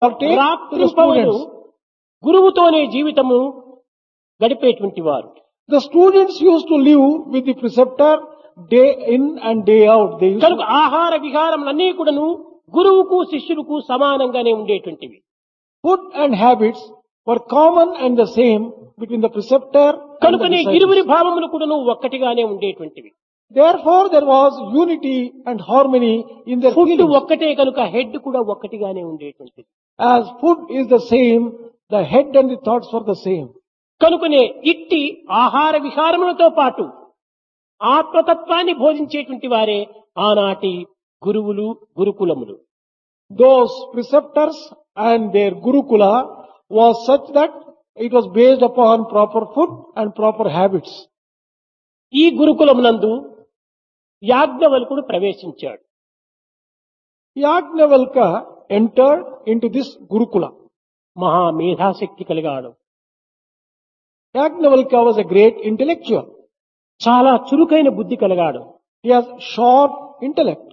take to the రాత్రింపవలు students. గురువుతోనే జీవితము గడిపేటువంటి వారు. The students used to live with the preceptor day in and day out. They used కనుక to, ఆహార విహారములన్నీ కూడాను గురువుకు శిష్యులకు సమానంగానే ఉండేటువంటివి. food and habits were common and the same between the preceptor and the కనుకనే disciples. ఇరువురి భావములు కూడాను ఒక్కటిగానే ఉండేటువంటివి. Therefore, there was unity and harmony in their food feelings. ఒక్కటే కనుక హెడ్ కూడా ఒక్కటిగానే ఉండేటువంటిది. As food is the same, the head and the thoughts were the same. కనుకనే ఇట్టి ఆహార విహారములతో పాటు ఆత్మతత్వాన్ని బోధించేటువంటి వారే ఆనాటి గురువులు గురుకులములు. Those preceptors and their gurukula was such that it was based upon proper food and proper habits. ఈ గురుకులమునందు యాజ్ఞవల్కుడు ప్రవేశించాడు. Yajnavalkya entered into this gurukula. మహా మేధాశక్తి కలిగాడు. Yajnavalkya was a great intellectual. చాలా చురుకైన బుద్ధి కలిగాడు. He has sharp intellect.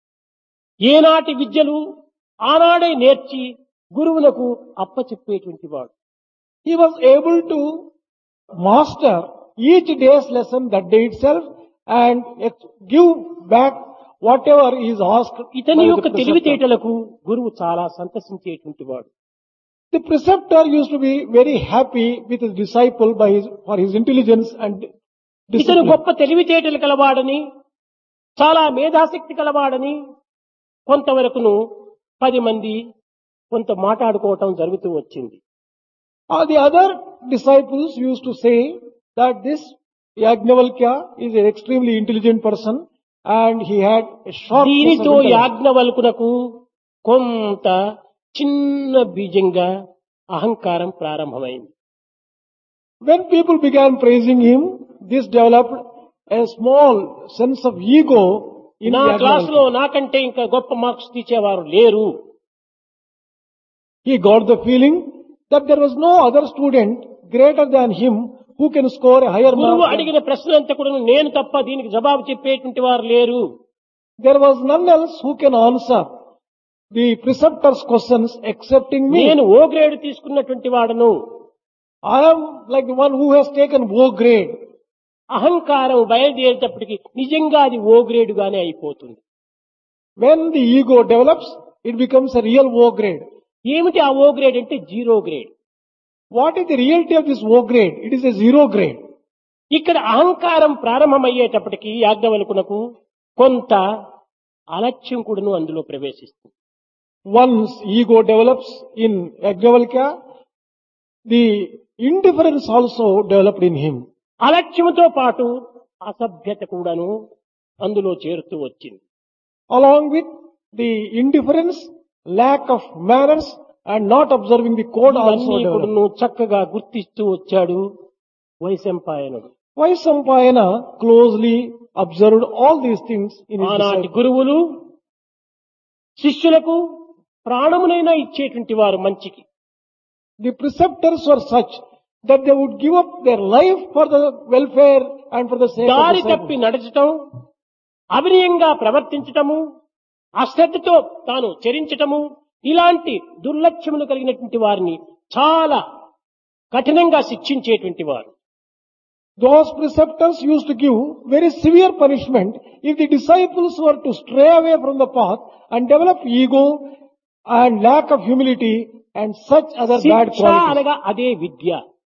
ఏనాటి విద్యలు ఆనాడే నేర్చి గురువులకు అప్పచెప్పేటువంటి వాడు. He was able to master each day's lesson that day itself and give back whatever is asked by ఇతని the యొక్క preceptor. తెలివితేటలకు గురువు చాలా సంతసించేటువంటి వాడు. The preceptor used to be very happy with his disciple for his intelligence and ఇతను discipline. గొప్ప తెలివితేటలు కలవాడని, చాలా మేధాశక్తి కలవాడని కొంతవరకును 10 మంది కొంత మాట్లాడుకోవటం జరుగుతూ వచ్చింది. The other disciples used to say that this Yajnavalkya is an extremely intelligent person and he had a sharp దీనితో intellect. యాజ్ఞవల్కునకు కొంత చిన్న బీజంగా అహంకారం ప్రారంభమైంది. When people began praising him, this developed a small sense of ego in నా క్లాసులో Yajnavalkya. నాకంటే ఇంకా గొప్ప మార్క్స్ తీసేవారు లేరు. He got the feeling that there was no other student greater than him who can score a higher గురువు mark. అడిగిన ప్రశ్నలంతా కూడా నేను తప్ప దీనికి జవాబు చెప్పేటువంటి వారు లేరు. There was none else who can answer the preceptor's questions excepting me. నేను ఓ గ్రేడ్ తీసుకున్నటువంటి వాడను. I am like the one who has taken O grade. అహంకారం బయలుదేరేటప్పటికి నిజంగా అది ఓ గ్రేడుగానే అయిపోతుంది. When the ego develops, it becomes a real O grade. ఏమిటి ఆ ఓ grade అంటే zero grade. What is the reality of this O grade? It is a zero grade. ఇక్కడ అహంకారం ప్రారంభమయ్యేటప్పటికి యాజ్ఞవల్కునకు కొంత అలక్ష్యం కూడాను అందులో ప్రవేశిస్తుంది. Once ego develops in Yajnavalkya, the indifference also developed in him. అలక్ష్యంతో పాటు అసభ్యత కూడాను అందులో చేరుతూ వచ్చింది. Along with the indifference, lack of manners and not observing the code also ఇవన్నీ developed. కూడాను చక్కగా గుర్తిస్తూ వచ్చాడు వైశంపాయనుడు. Vaisampayana closely observed all these things in his ఆనాటి disciples. గురువులు శిష్యులకు ప్రాణమునైనా ఇచ్చేటువంటి వారు మంచికి. The preceptors were such that they would give up their life for the welfare and for the sake of దారి disciples. తప్పి నడచటం, అవినయంగా ప్రవర్తించటము, అశ్రద్ధతో తాను చరించటము, ఇలాంటి దుర్లక్ష్యములు కలిగినటువంటి వారిని చాలా కఠినంగా శిక్షించేటువంటి వారు. Those preceptors used to give very severe punishment if the disciples were to stray away from the path and develop ego and lack of humility and such other bad శిక్ష qualities. అనగా అదే విద్య.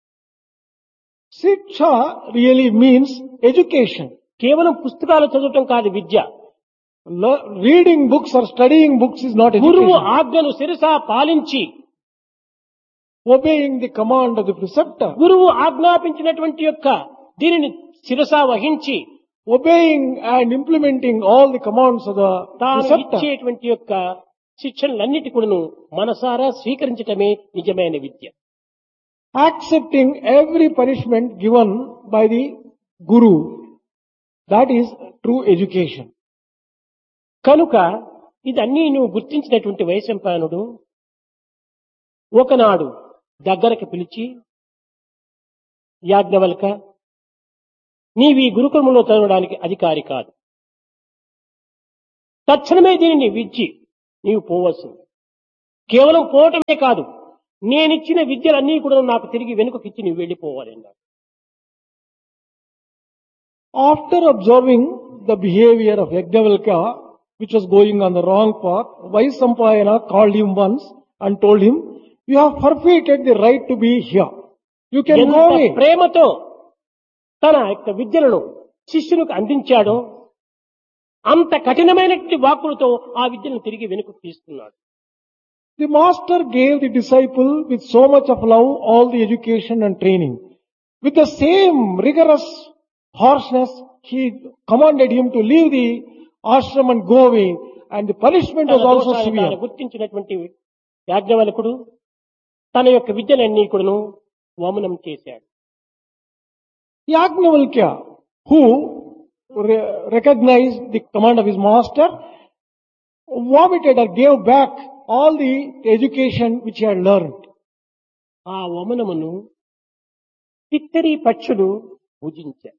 Siksha really means education. కేవలం పుస్తకాలు చదవటం కాదు విద్య. Reading books or studying books is not గురువు education. ఆజ్ఞను శిరసా పాలించి Obeying the command of the preceptor, గురువు ఆజ్ఞాపించినటువంటి యొక్క దీనిని శిరసా వహించి obeying and implementing all the commands of the తాను preceptor, ఇచ్చేటువంటి యొక్క శిక్షణలన్నిటి కూడాను మనసారా స్వీకరించటమే నిజమైన విద్య. accepting every punishment given by the guru. That is true education. కనుక ఇదన్నీ నువ్వు గుర్తించినటువంటి వైశంపాయనుడు ఒకనాడు దగ్గరకు పిలిచి, యాజ్ఞవల్క, నీవి గురుకులంలో చదవడానికి అధికారి కాదు. తక్షణమే దీనిని విడిచి నీవు పోవలసింది. కేవలం పోవటమే కాదు, నేనిచ్చిన విద్యలన్నీ కూడా నాకు తిరిగి వెనుకకిచ్చి నువ్వు వెళ్ళిపోవాలి అన్నాడు. After observing the behavior of Yajnavalkya, which was going on the wrong path, Vaisampayana called him once and told him, "You have forfeited the right to be here. You can go ఎంత away." ప్రేమతో తన యొక్క విద్యలను శిష్యునికి అందించాడో అంత కఠినమైనటువంటి వాక్కులతో ఆ విద్యను తిరిగి వెనుకకు తీసుకున్నాడు. The master gave the disciple with so much of love all the education and training. With the same rigorous harshness, he commanded him to leave the ashram and go away, and the punishment was తన also దోషాన్ని తాను severe. గుర్తించినటువంటి యాజ్ఞవల్కుడు తన యొక్క విద్యలన్నీ కూడాను వమనం చేశాడు. Yajnavalkya, who recognized the command of his master, vomited or gave back all the education which he had learned. ఆ వమనమును తిత్తరి పక్షులు భుజించారు.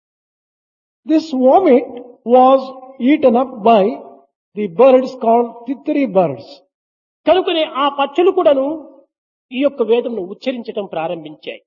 This vomit was eaten up by the birds called Tittari birds. కనుకనే ఆ పక్షులు కూడాను ఈ యొక్క వేదమును ఉచ్చరించడం ప్రారంభించాయి.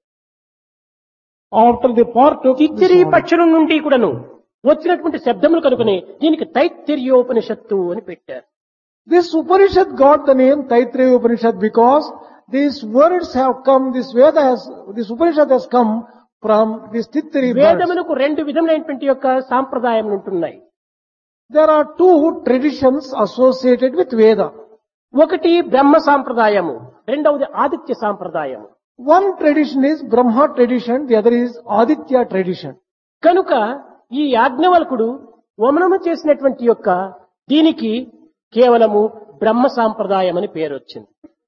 After they partook this తిత్తిరి vomit, పక్షుల నుండి కూడాను వచ్చినటువంటి శబ్దములు కనుకనే దీనికి తైత్తిర్యోపనిషత్తు అని పెట్టారు. this Upanishad got the name Taittiriya Upanishad because these words have come, this Upanishad has come from these Tittari birds. వేదములకు రెండు విధములైనటువంటి యొక్క సాంప్రదాయములు ఉంటున్నాయి. There are two traditions associated with Veda. ఒకటి బ్రహ్మ సాంప్రదాయము, రెండవది Aditya సాంప్రదాయము. One tradition is Brahma tradition, the other is Aditya tradition. కనుక ఈ యాజ్ఞవల్కుడు వమనము చేసినటువంటి యొక్క దీనికి కేవలము బ్రహ్మ సాంప్రదాయం అని పేరు వచ్చింది.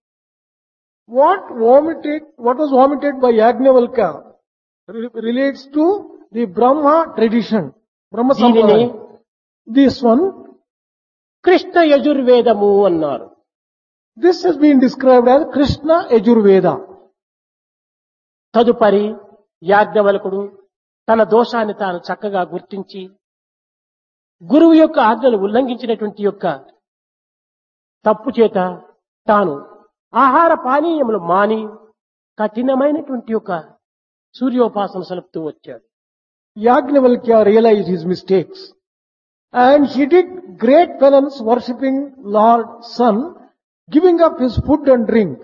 What was vomited by Yajnavalkya relates to the Brahma tradition, Brahma దీనిని Sampradaya. This one, కృష్ణ యజుర్వేదము అన్నారు. this has been described as Krishna Yajurveda. తదుపరి యాజ్ఞవల్కుడు తన దోషాన్ని తాను చక్కగా గుర్తించి గురువు యొక్క ఆజ్ఞను ఉల్లంఘించినటువంటి యొక్క తప్పు చేత తాను ఆహార పానీయములు మాని కఠినమైనటువంటి యొక్క సూర్యోపాసన సలుపుతూ వచ్చాడు. Yajnavalkya realized his mistakes and he did great penance worshipping Lord Sun, giving up his food and drink.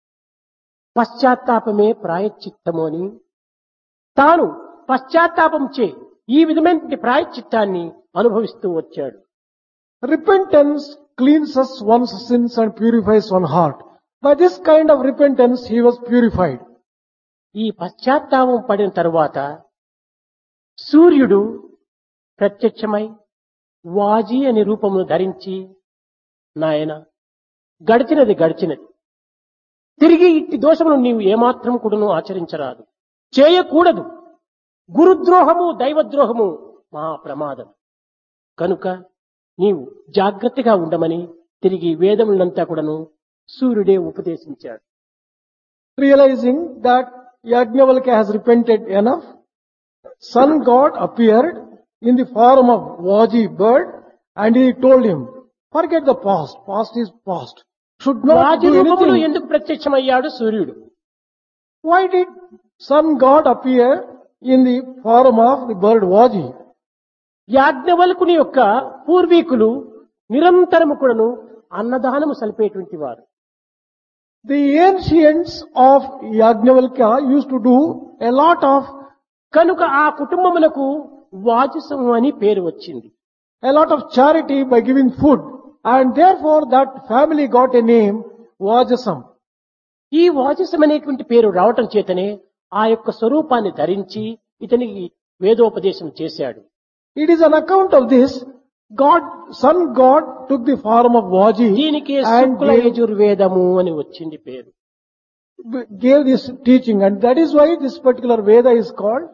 పశ్చాత్తాపమే ప్రాయశ్చిత్తము అని తాను పశ్చాత్తాపం చే ఈ విధమైన ప్రాయశ్చిత్తాన్ని అనుభవిస్తూ వచ్చాడు. Repentance cleanses one's sins and purifies one's heart. By this kind of repentance he was purified. ఈ పశ్చాత్తాపం పడిన తరువాత సూర్యుడు ప్రత్యక్షమై వాజీ అనే రూపమును ధరించి, నాయన గడిచినది గడిచినది, తిరిగి ఇట్టి దోషమును నీవు ఏమాత్రం కూడాను ఆచరించరాదు, చేయకూడదు. గురుద్రోహము దైవద్రోహము మహా ప్రమాదం కనుక నీవు జాగ్రత్తగా ఉండమని తిరిగి వేదములంతా కూడాను సూర్యుడే ఉపదేశించాడు. Realizing that Yajnavalkya has repented enough, sun god appeared in the form of Vaji bird and he told him, forget the past, past is past. Should not Vaji do రూపములో anything. ఎందుకు ప్రత్యక్షమయ్యాడు సూర్యుడు? Why did sun god appear in the form of the bird Vaji? యాజ్ఞవల్కుని యొక్క పూర్వీకులు నిరంతరము కూడాను అన్నదానము సలిపేటువంటి వారు. The ancients of Yajnavalkya used to do a lot of కనుక ఆ కుటుంబమునకు వాజసము అని పేరు వచ్చింది. charity by giving food, and therefore that family got a name Vajasam. ఈ వాజసం అనేటువంటి పేరు రావటం చేతనే ఆ యొక్క స్వరూపాన్ని ధరించి ఇతనికి వేదోపదేశం చేశాడు. It is on account of this sun god took the form of Vaji దీనికి and శుక్ల యజుర్వేదము అని వచ్చింది పేరు. gave this teaching, and that is why this particular Veda is called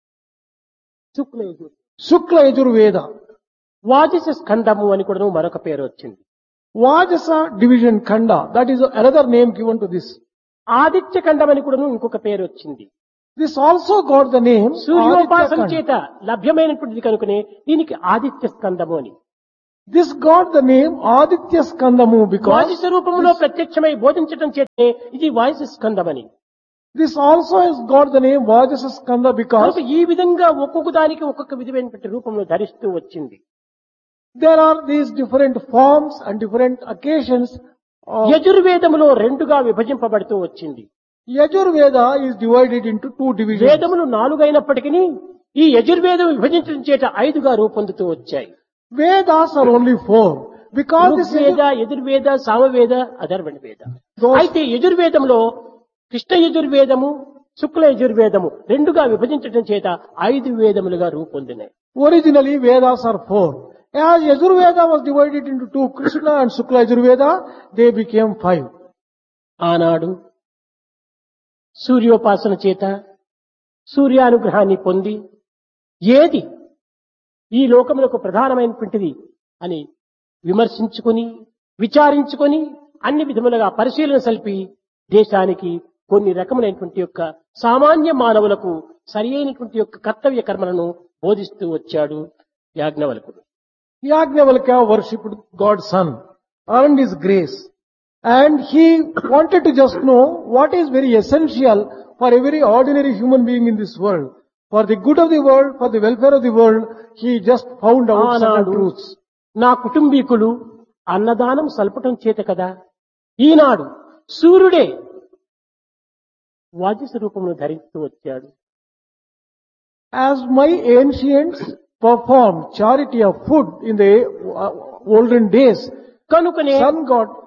Shukla Yajur Shukla Yajurveda. వాజస స్కందము అని కూడా మరొక పేరు వచ్చింది. Vajasa division Khanda, that is another name given to this. Aditya ఖండం అని కూడా ఇంకొక పేరు వచ్చింది. This also got the name సూర్యోపాసన Aditya Khanda. చేత లభ్యమైనటువంటిది కనుకనే దీనికి ఆదిత్య స్కందము అని. This got the name Aditya Skandamu because వాది స్వరూపంలో ప్రత్యక్షమై బోధించటం చేతే ఇది వాయు స్కందమని. this also has got the name Vajasa Skanda because కనుక ఈ విధంగా ఒక్కొక్క దానికి ఒక్కొక్క విధమైనటువంటి రూపంలో ధరిస్తూ వచ్చింది. there are these different forms and different occasions. యజుర్వేదములో రెండుగా విభజింపబడుతూ వచ్చింది. Yajurveda is divided into two divisions. వేదములు 4 అయినప్పటికీ ఈ యజుర్వేదం విభజించడం చేత 5గా రూపొందుతూ వచ్చాయి. Vedas are only 4 because this Rigveda, Yajurveda, Samaveda, Atharvana వేద. అయితే యజుర్వేదంలో కృష్ణ యజుర్వేదము, శుక్ల యజుర్వేదము రెండుగా విభజించడం చేత 5 వేదములుగా రూపొందినాయి. originally Vedas are 4. As Yajurveda was divided into two, Krishna and Shukla Yajurveda, they became 5. ఆనాడు సూర్యోపాసన చేత సూర్యానుగ్రహాన్ని పొంది ఏది ఈ లోకములకు ప్రధానమైనటువంటిది అని విమర్శించుకొని విచారించుకొని అన్ని విధములుగా పరిశీలన సల్పి దేశానికి కొన్ని రకములైనటువంటి యొక్క సామాన్య మానవులకు సరి అయినటువంటి యొక్క కర్తవ్య కర్మలను బోధిస్తూ వచ్చాడు యాజ్ఞవల్కుడు. Yajnavalkya worshipped God's son, earned his grace, and he wanted to just know what is very essential for every ordinary human being in this world. For the good of the world, for the welfare of the world, he just found out certain truths. నా కుటుంబీకులు అన్నదానం సల్పటం చేత కదా ఈనాడు సూర్యుడే వాజి స్వరూపమును ధరిస్తూ వచ్చాడు. As my ancients performed charity of food in the olden days, కనుకనే sun god